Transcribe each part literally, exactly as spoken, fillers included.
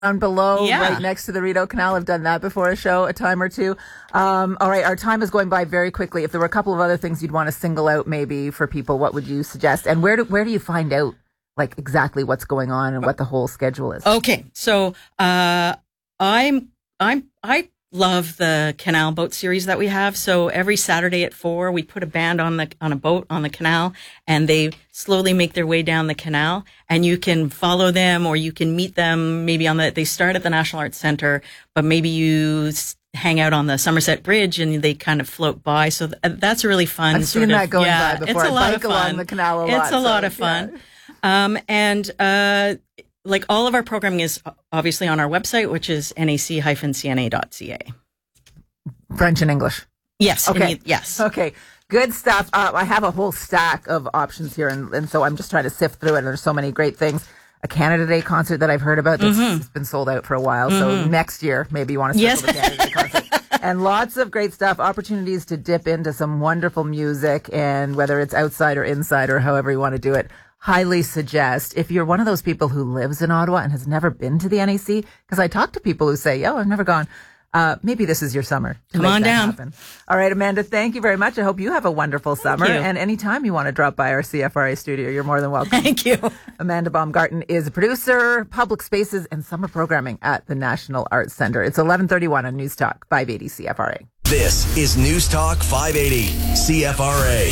down below, yeah. right next to the Rideau Canal. I've done that before a show, a time or two. Um, all right, our time is going by very quickly. If there were a couple of other things you'd want to single out maybe for people, what would you suggest? And where do, where do you find out like exactly what's going on and what the whole schedule is? Okay, so uh, I'm I'm I love the canal boat series that we have. So every Saturday at four, we put a band on the on a boat on the canal, and they slowly make their way down the canal. And you can follow them, or you can meet them. Maybe on the they start at the National Arts Centre, but maybe you hang out on the Somerset Bridge and they kind of float by. So th- that's a really fun. I've sort seen of, that going yeah, by before. It's a I lot bike of fun. along the canal a it's lot. a so, lot of fun. Yeah. Um, and uh, like all of our programming is obviously on our website, which is n a c dash c n a dot c a. French and English. Yes. Okay. The, yes. Okay. Good stuff. Uh, I have a whole stack of options here, and, and so I'm just trying to sift through it. And there's so many great things. A Canada Day concert that I've heard about that's mm-hmm. been sold out for a while. Mm-hmm. So next year, maybe you want to circle yes. the Canada Day concert. And lots of great stuff, opportunities to dip into some wonderful music, and whether it's outside or inside or however you want to do it, highly suggest if you're one of those people who lives in Ottawa and has never been to the N A C, because I talk to people who say, oh, I've never gone. Uh, maybe this is your summer. Come on down. Happen. All right, Amanda, thank you very much. I hope you have a wonderful summer. You. And anytime you want to drop by our C F R A studio, you're more than welcome. Thank you. Amanda Baumgarten is a producer, public spaces, and summer programming at the National Arts Centre. It's eleven thirty-one on News Talk five eighty C F R A. This is News Talk five eighty C F R A.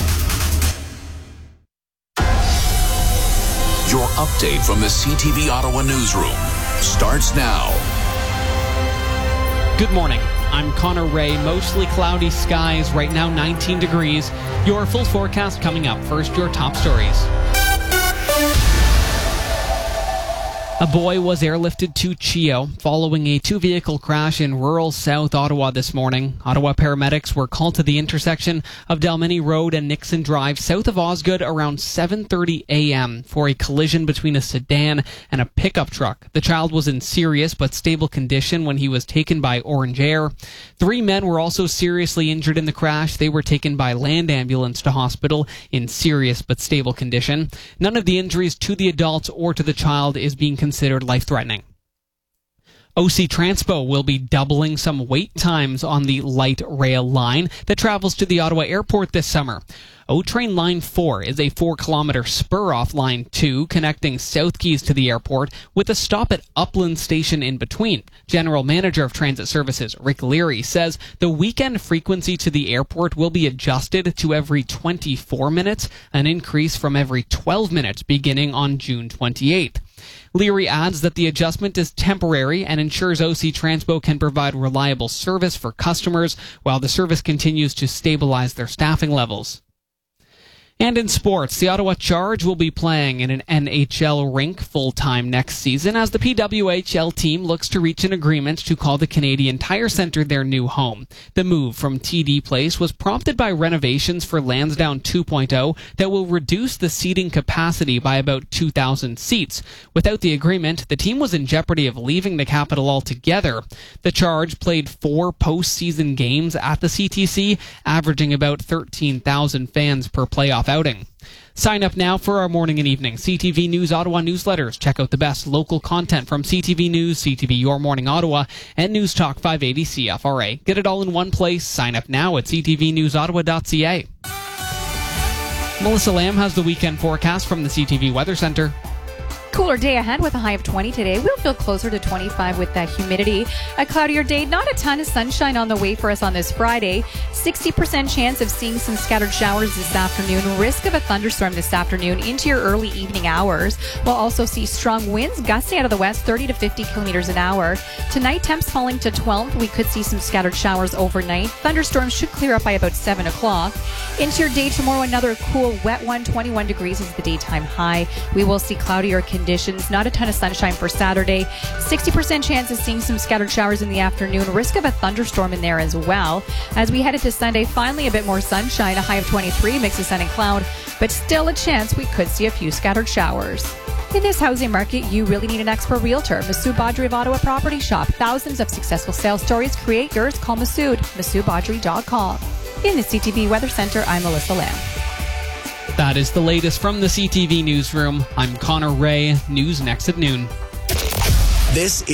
Your update from the C T V Ottawa newsroom starts now. Good morning. I'm Connor Ray. Mostly cloudy skies. Right now, nineteen degrees. Your full forecast coming up. First, your top stories. A boy was airlifted to Chio following a two-vehicle crash in rural South Ottawa this morning. Ottawa paramedics were called to the intersection of Dalmeny Road and Nixon Drive south of Osgood around seven thirty a.m. for a collision between a sedan and a pickup truck. The child was in serious but stable condition when he was taken by Orange Air. Three men were also seriously injured in the crash. They were taken by land ambulance to hospital in serious but stable condition. None of the injuries to the adults or to the child is being considered life-threatening. O C Transpo will be doubling some wait times on the light rail line that travels to the Ottawa airport this summer. O-Train Line four is a four-kilometer spur-off Line two connecting South Keys to the airport with a stop at Upland Station in between. General Manager of Transit Services, Rick Leary, says the weekend frequency to the airport will be adjusted to every twenty-four minutes, an increase from every twelve minutes beginning on June twenty-eighth. Leary adds that the adjustment is temporary and ensures O C Transpo can provide reliable service for customers while the service continues to stabilize their staffing levels. And in sports, the Ottawa Charge will be playing in an N H L rink full-time next season as the P W H L team looks to reach an agreement to call the Canadian Tire Centre their new home. The move from T D Place was prompted by renovations for Lansdowne two point oh that will reduce the seating capacity by about two thousand seats. Without the agreement, the team was in jeopardy of leaving the capital altogether. The Charge played four postseason games at the C T C, averaging about thirteen thousand fans per playoff outing. Sign up now for our morning and evening C T V News Ottawa newsletters. Check out the best local content from C T V News, C T V Your Morning Ottawa, and News Talk five eighty C F R A. Get it all in one place. Sign up now at c t v news ottawa dot c a. Melissa Lamb has the weekend forecast from the C T V Weather Centre. Cooler day ahead with a high of twenty today. We'll feel closer to twenty-five with that humidity. A cloudier day, not a ton of sunshine on the way for us on this Friday. sixty percent chance of seeing some scattered showers this afternoon. Risk of a thunderstorm this afternoon into your early evening hours. We'll also see strong winds gusting out of the west, thirty to fifty kilometers an hour. Tonight, temps falling to twelve. We could see some scattered showers overnight. Thunderstorms should clear up by about seven o'clock. Into your day tomorrow, another cool, wet one. twenty-one degrees is the daytime high. We will see cloudier conditions. Not a ton of sunshine for Saturday. sixty percent chance of seeing some scattered showers in the afternoon. Risk of a thunderstorm in there as well. As we head into Sunday, finally a bit more sunshine. A high of twenty-three, mix of sun and cloud, but still a chance we could see a few scattered showers. In this housing market, you really need an expert realtor. Masood Badri of Ottawa Property Shop. Thousands of successful sales stories. Create yours. Call Masood. masood badri dot com. In the C T V Weather Center, I'm Melissa Lamb. That is the latest from the C T V Newsroom. I'm Connor Ray. News next at noon. This